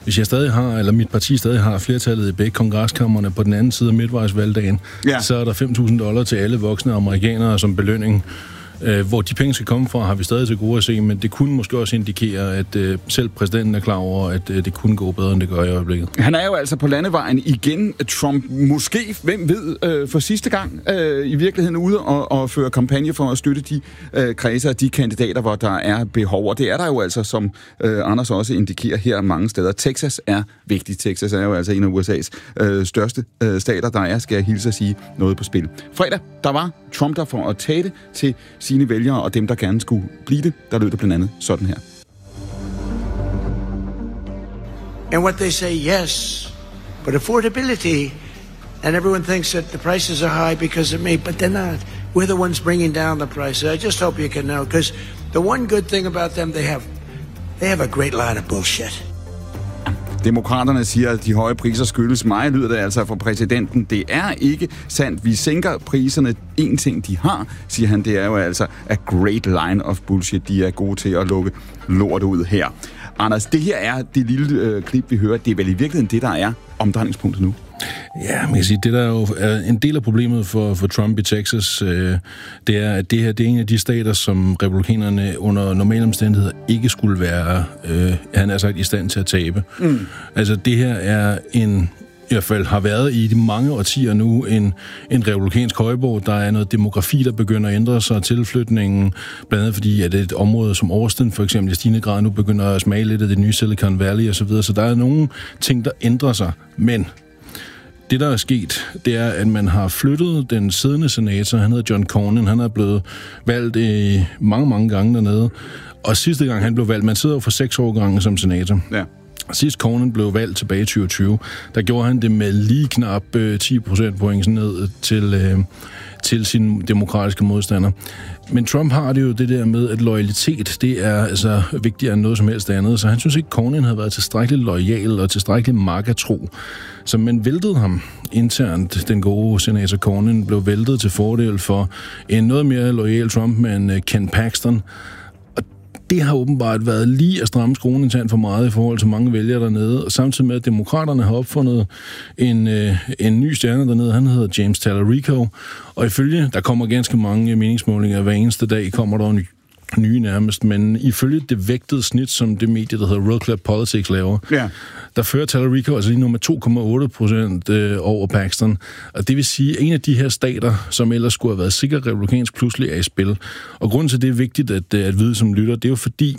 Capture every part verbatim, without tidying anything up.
hvis jeg stadig har, eller mit parti stadig har flertallet i begge kongreskammerne på den anden side af midtvejsvalgdagen, ja. så er der fem tusind dollar til alle voksne amerikanere som belønning. Øh, hvor de penge skal komme fra, har vi stadig til gode at se, men det kunne måske også indikere, at øh, selv præsidenten er klar over, at øh, det kunne gå bedre, end det gør i øjeblikket. Han er jo altså på landevejen igen, Trump, måske, hvem ved, øh, for sidste gang øh, i virkeligheden ude og, og føre kampagne for at støtte de øh, kredser af de kandidater, hvor der er behov. Og det er der jo altså, som øh, Anders også indikerer her mange steder. Texas er vigtigt. Texas er jo altså en af U S A's øh, største øh, stater, der er, skal jeg hilse at sige, noget på spil. Fredag, der var Trump der for at tale til sine vælgere og dem, der gerne skulle blive det. Der lød det blandt andet sådan her. And what they say, yes, but affordability, and everyone thinks that the prices are high because of me, but they're not. We're the ones bringing down the prices. I just hope you can know, because the one good thing about them, they have, they have a great line of bullshit. Demokraterne siger, at de høje priser skyldes mig, lyder det altså fra præsidenten. Det er ikke sandt. Vi sænker priserne. En ting, de har, siger han, det er jo altså a great line of bullshit. De er gode til at lukke lort ud her. Anders, det her er det lille øh, klip, vi hører. Det er vel i virkeligheden det, der er omdrejningspunktet nu? Ja, man kan sige, det der jo er en del af problemet for, for Trump i Texas, øh, det er, at det her det er en af de stater, som republikanerne under normale omstændigheder ikke skulle være, øh, han er sagt, i stand til at tabe. Mm. Altså, det her er en, i hvert fald har været i de mange årtier nu, en, en republikansk højborg. Der er noget demografi, der begynder at ændre sig, tilflytningen, blandt andet fordi, at et område som Austin for eksempel i stigende grad nu begynder at smage lidt af det nye Silicon Valley osv., så der er nogle ting, der ændrer sig, men det, der er sket, det er, at man har flyttet den siddende senator, han hedder John Cornyn, han er blevet valgt i mange, mange gange dernede, og sidste gang han blev valgt, man sidder jo for seks år gange som senator. Ja. Sidst Cornyn blev valgt tilbage i tyve tyve, der gjorde han det med lige knap øh, ti procentpoint ned til, øh, til sine demokratiske modstandere. Men Trump har det jo det der med, at loyalitet, det er altså vigtigere end noget som helst andet, så han synes ikke, Cornyn havde været tilstrækkeligt loyal og tilstrækkeligt markatro. Så man væltede ham internt, den gode senator Cornyn, blev væltet til fordel for en noget mere loyal Trump-mand, Ken Paxton. Det har åbenbart været lige at stramme skruen internt for meget i forhold til mange vælgere dernede, og samtidig med, at demokraterne har opfundet en, øh, en ny stjerne dernede, han hedder James Tallarico, og ifølge, der kommer ganske mange meningsmålinger hver eneste dag, kommer der en nye nærmest, men ifølge det vægtede snit, som det medie, der hedder Real Clear Politics laver, ja. der fører Tallarico altså lige nu med to komma otte procent over Paxton. Og det vil sige, at en af de her stater, som ellers skulle have været sikkert republikansk, pludselig er i spil. Og grunden til, det er vigtigt at, at vide som lytter, det er jo fordi,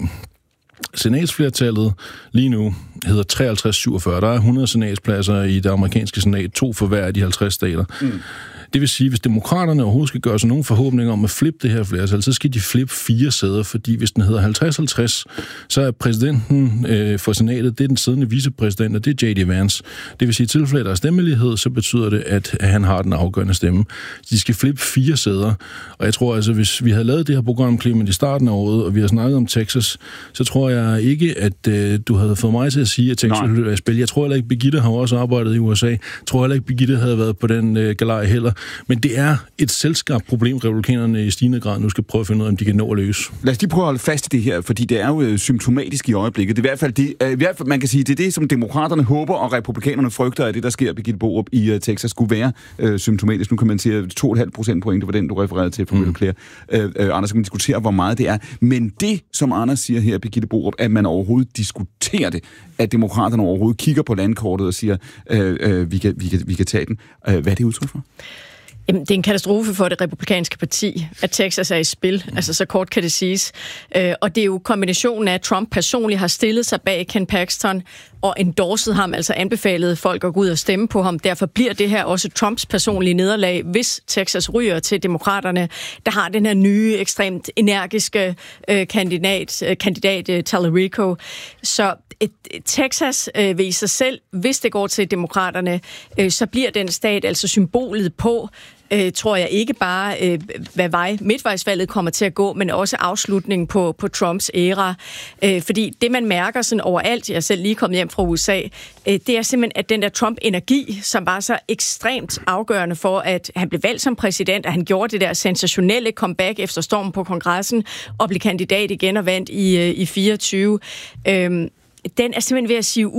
senatsflertallet lige nu hedder treoghalvtreds syvogfyrre. Der er hundrede senatspladser i det amerikanske senat, to for hver af de halvtreds stater. Mm. Det vil sige, hvis demokraterne overhovedet skal gøre sig nogen forhåbninger om at flippe det her flertal, så skal de flippe fire sæder, fordi hvis den hedder halvtreds halvtreds, så er præsidenten øh, for senatet, det er den siddende vicepræsident, og det er J D Vance. Det vil sige, at tilfælde der er stemmelighed, så betyder det, at han har den afgørende stemme. De skal flippe fire sæder, og jeg tror altså, hvis vi havde lavet det her program Clement i starten af året, og vi har snakket om Texas, så tror jeg ikke, at øh, du havde fået mig til at sige, at Texas ville være i spil. Jeg tror heller ikke, Birgitte har også arbejdet i U S A. Jeg tror heller ikke, Birgitte havde været på den øh, galej heller. Men det er et selskabt problem, republikanerne i stigende grad nu skal prøve at finde ud af, om de kan nå at løse. Lad os lige prøve at holde fast i det her, fordi det er jo symptomatisk i øjeblikket. Det er i hvert fald det, i hvert fald, man kan sige, det er det, som demokraterne håber, og republikanerne frygter, at det, der sker, Birgitte Borup, i uh, Texas, skulle være uh, symptomatisk. Nu kan man sige, at to komma fem procent point, det var den, du refererede til fra mm. Real Clear. Uh, uh, Anders kan man diskutere, hvor meget det er. Men det, som Anders siger her, Birgitte Borup, at man overhovedet diskuterer det, at demokraterne overhovedet kigger på landkortet og siger, uh, uh, vi, kan, vi, kan, vi kan tage den. Uh, hvad er det udtryk for? Jamen, det er en katastrofe for det republikanske parti, at Texas er i spil. Mm. Altså, så kort kan det siges. Øh, og det er jo kombinationen af, at Trump personligt har stillet sig bag Ken Paxton og endorset ham, altså anbefalet folk at gå ud og stemme på ham. Derfor bliver det her også Trumps personlige nederlag, hvis Texas ryger til demokraterne, der har den her nye, ekstremt energiske øh, kandidat, øh, kandidat øh, Tallarico. Så et, et Texas øh, vil i sig selv, hvis det går til demokraterne, øh, så bliver den stat altså symbolet på, Øh, tror jeg ikke bare, øh, hvad vej midtvejsvalget kommer til at gå, men også afslutningen på, på Trumps æra. Øh, fordi det, man mærker sådan overalt, jeg er selv lige kommet hjem fra U S A, øh, det er simpelthen, at den der Trump-energi, som var så ekstremt afgørende for, at han blev valgt som præsident, at han gjorde det der sensationelle comeback efter stormen på kongressen, og blev kandidat igen og vandt i, øh, i fireogtyve. Øh, den er simpelthen ved at sige